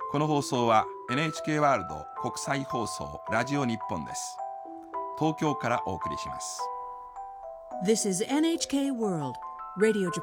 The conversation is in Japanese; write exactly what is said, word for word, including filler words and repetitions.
この放送は エヌエイチケー ワールド国際放送ラジオ日本です。東京からお送りします。 This is エヌエイチケー World Radio Japan